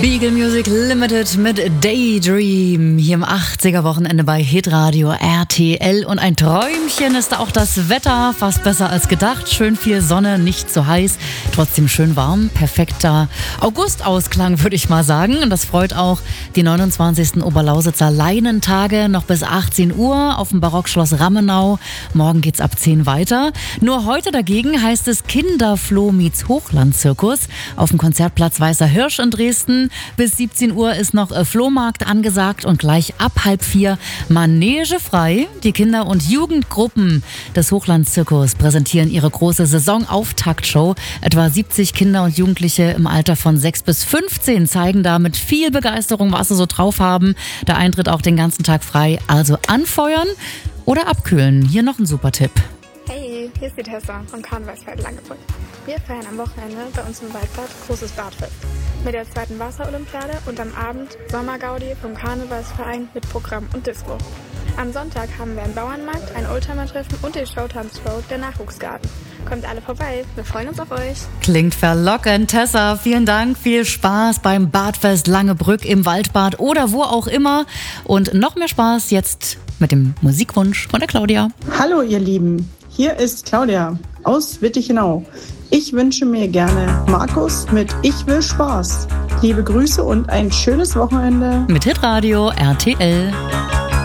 Beagle Music Limited mit Daydream hier im 80er-Wochenende bei Hitradio RTL. Und ein Träumchen ist auch das Wetter, fast besser als gedacht. Schön viel Sonne, nicht zu heiß, trotzdem schön warm. Perfekter Augustausklang, würde ich mal sagen. Und das freut auch die 29. Oberlausitzer Leinentage noch bis 18 Uhr auf dem Barockschloss Rammenau. Morgen geht's ab 10 weiter. Nur heute dagegen heißt es Kinderfloh meets Hochlandzirkus auf dem Konzertplatz Weißer Hirsch in Dresden. Bis 17 Uhr ist noch Flohmarkt angesagt und gleich ab 3:30 Manege frei. Die Kinder- und Jugendgruppen des Hochlandzirkus präsentieren ihre große Saisonauftaktshow. Etwa 70 Kinder und Jugendliche im Alter von 6 bis 15 zeigen da mit viel Begeisterung, was sie so drauf haben. Der Eintritt auch den ganzen Tag frei. Also anfeuern oder abkühlen. Hier noch ein super Tipp. Hey, hier ist die Tessa vom Karnevalsfeld Langebrück. Wir feiern am Wochenende bei uns im Waldbad großes Badfest mit der 2. Wasserolympiade und am Abend Sommergaudi vom Karnevalsverein mit Programm und Disco. Am Sonntag haben wir einen Bauernmarkt, ein Oldtimer-Treffen und die Showtanzshow der Nachwuchsgarten. Kommt alle vorbei, wir freuen uns auf euch. Klingt verlockend, Tessa. Vielen Dank, viel Spaß beim Badfest Langebrück im Waldbad oder wo auch immer. Und noch mehr Spaß jetzt mit dem Musikwunsch von der Claudia. Hallo ihr Lieben, hier ist Claudia aus Wittichenau. Ich wünsche mir gerne Markus mit Ich will Spaß. Liebe Grüße und ein schönes Wochenende. Mit Hitradio RTL.